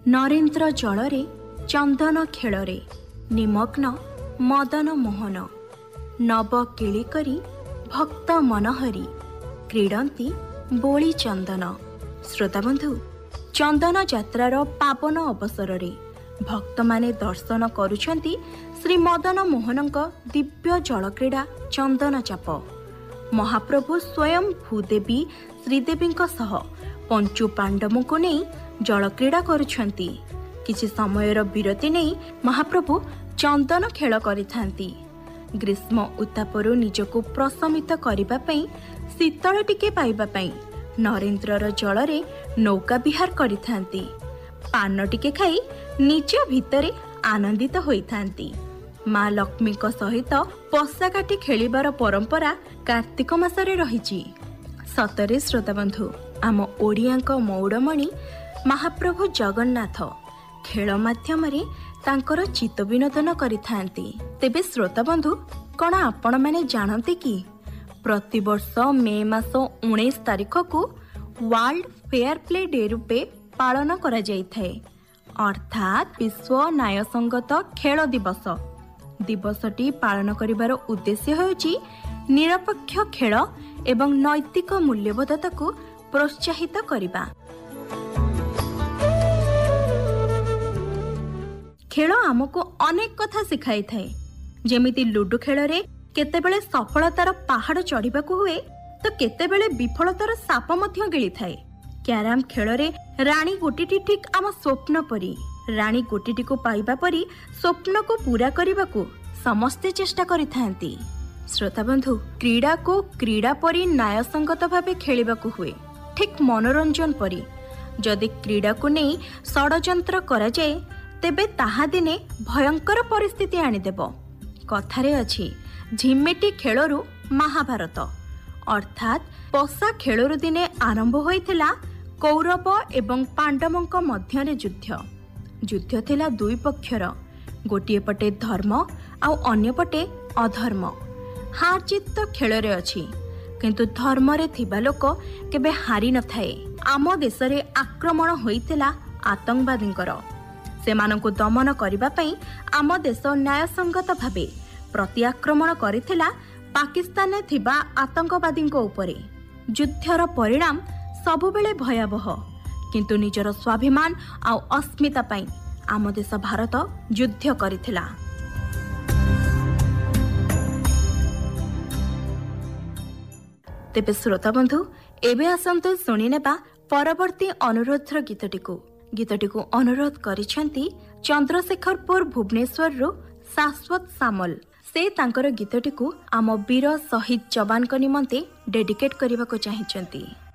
ନରେନ୍ଦ୍ର ଜଳରେ ଚନ୍ଦନ ଖେଳରେ ନିମଗ୍ନ ମଦନ ମୋହନ ନବ କିଳି କରି ଭକ୍ତ ମନହରି କ୍ରୀଡ଼ନ୍ତି ବୋଳି ଚନ୍ଦନ। ଶ୍ରୋତାବନ୍ଧୁ, ଚନ୍ଦନ ଯାତ୍ରାର ପାବନ ଅବସରରେ ଭକ୍ତମାନେ ଦର୍ଶନ କରୁଛନ୍ତି ଶ୍ରୀ ମଦନ ମୋହନଙ୍କ ଦିବ୍ୟ ଜଳକ୍ରୀଡ଼ା ଚନ୍ଦନ ଚାପ। ମହାପ୍ରଭୁ ସ୍ୱୟଂ ଭୂଦେବୀ ଶ୍ରୀଦେବୀଙ୍କ ସହ ପଞ୍ଚୁ ପାଣ୍ଡବଙ୍କୁ ନେଇ ଜଳକ୍ରୀଡ଼ା କରୁଛନ୍ତି। କିଛି ସମୟର ବିରତି ନେଇ ମହାପ୍ରଭୁ ଚନ୍ଦନ ଖେଳ କରିଥାନ୍ତି। ଗ୍ରୀଷ୍ମ ଉତ୍ତାପରୁ ନିଜକୁ ପ୍ରଶମିତ କରିବା ପାଇଁ, ଶୀତଳ ଟିକେ ପାଇବା ପାଇଁ ନରେନ୍ଦ୍ରର ଜଳରେ ନୌକା ବିହାର କରିଥାନ୍ତି। ପାନ ଟିକେ ଖାଇ ନିଜ ଭିତରେ ଆନନ୍ଦିତ ହୋଇଥାନ୍ତି। ମା ଲକ୍ଷ୍ମୀଙ୍କ ସହିତ ପଶା କାଟି ଖେଳିବାର ପରମ୍ପରା କାର୍ତ୍ତିକ ମାସରେ ରହିଛି। ସତରେ ଶ୍ରୋତାବନ୍ଧୁ, ଆମ ଓଡ଼ିଆଙ୍କ ମଉଡ଼ମଣି ମହାପ୍ରଭୁ ଜଗନ୍ନାଥ ଖେଳ ମାଧ୍ୟମରେ ତାଙ୍କର ଚିତ୍ତ ବିନୋଦନ କରିଥାନ୍ତି। ତେବେ ଶ୍ରୋତାବନ୍ଧୁ, କ'ଣ ଆପଣମାନେ ଜାଣନ୍ତି କି ପ୍ରତିବର୍ଷ ମେ ମାସ 19 ତାରିଖକୁ ୱାର୍ଲଡ ଫେୟାର ପ୍ଲେ ଡେ ରୂପେ ପାଳନ କରାଯାଇଥାଏ, ଅର୍ଥାତ୍ ବିଶ୍ୱ ନ୍ୟାୟସଙ୍ଗତ ଖେଳ ଦିବସ। ଦିବସଟି ପାଳନ କରିବାର ଉଦ୍ଦେଶ୍ୟ ହେଉଛି ନିରପେକ୍ଷ ଖେଳ ଏବଂ ନୈତିକ ମୂଲ୍ୟବୋଧତାକୁ ପ୍ରୋତ୍ସାହିତ କରିବା। ଖେଳ ଆମକୁ ଅନେକ କଥା ଶିଖାଇଥାଏ। ଯେମିତି ଲୁଡୁ ଖେଳରେ କେତେବେଳେ ସଫଳତାର ପାହାଡ଼ ଚଢ଼ିବାକୁ ହୁଏ ତ କେତେବେଳେ ବିଫଳତାର ସାପ ମଧ୍ୟ ଗିଳିଥାଏ। କ୍ୟାରମ ଖେଳରେ ରାଣୀ ଗୋଟିଟି ଠିକ୍ ଆମ ସ୍ୱପ୍ନ ପରି। ରାଣୀ ଗୋଟିଟିକୁ ପାଇବା ପରି ସ୍ୱପ୍ନକୁ ପୂରା କରିବାକୁ ସମସ୍ତେ ଚେଷ୍ଟା କରିଥାନ୍ତି। ଶ୍ରୋତାବନ୍ଧୁ, କ୍ରୀଡ଼ାକୁ କ୍ରୀଡ଼ା ପରି ନ୍ୟାୟସଙ୍ଗତ ଭାବେ ଖେଳିବାକୁ ହୁଏ, ଠିକ୍ ମନୋରଞ୍ଜନ ପରି। ଯଦି କ୍ରୀଡ଼ାକୁ ନେଇ ଷଡ଼ଯନ୍ତ୍ର କରାଯାଏ ତେବେ ତାହା ଦିନେ ଭୟଙ୍କର ପରିସ୍ଥିତି ଆଣିଦେବ। କଥାରେ ଅଛି, ଝିମେଟି ଖେଳରୁ ମହାଭାରତ। ଅର୍ଥାତ୍ ପଶା ଖେଳରୁ ଦିନେ ଆରମ୍ଭ ହୋଇଥିଲା କୌରବ ଏବଂ ପାଣ୍ଡବଙ୍କ ମଧ୍ୟରେ ଯୁଦ୍ଧ। ଯୁଦ୍ଧ ଥିଲା ଦୁଇ ପକ୍ଷର, ଗୋଟିଏ ପଟେ ଧର୍ମ ଆଉ ଅନ୍ୟପଟେ ଅଧର୍ମ। ହାର ଜିତ୍ ତ ଖେଳରେ ଅଛି, କିନ୍ତୁ ଧର୍ମରେ ଥିବା ଲୋକ କେବେ ହାରି ନଥାଏ। ଆମ ଦେଶରେ ଆକ୍ରମଣ ହୋଇଥିଲା ଆତଙ୍କବାଦୀଙ୍କର। ସେମାନଙ୍କୁ ଦମନ କରିବା ପାଇଁ ଆମ ଦେଶ ନ୍ୟାୟସଙ୍ଗତ ଭାବେ ପ୍ରତି ଆକ୍ରମଣ କରିଥିଲା ପାକିସ୍ତାନରେ ଥିବା ଆତଙ୍କବାଦୀଙ୍କ ଉପରେ। ଯୁଦ୍ଧର ପରିଣାମ ସବୁବେଳେ ଭୟାବହ, କିନ୍ତୁ ନିଜର ସ୍ୱାଭିମାନ ଆଉ ଅସ୍ମିତା ପାଇଁ ଆମ ଦେଶ ଭାରତ ଯୁଦ୍ଧ କରିଥିଲା। ତେବେ ଶ୍ରୋତାବନ୍ଧୁ, ଏବେ ଆସନ୍ତୁ ଶୁଣିନେବା ପରବର୍ତ୍ତୀ ଅନୁରୋଧର ଗୀତଟିକୁ ଅନୁରୋଧ କରିଛନ୍ତି ଚନ୍ଦ୍ରଶେଖରପୁର ଭୁବନେଶ୍ୱରରୁ ଶାଶ୍ୱତ ସାମଲ। ସେ ତାଙ୍କର ଗୀତଟିକୁ ଆମ ବୀର ଶହୀଦ ଯବାନଙ୍କ ନିମନ୍ତେ ଡେଡିକେଟ୍ କରିବାକୁ ଚାହିଁଛନ୍ତି।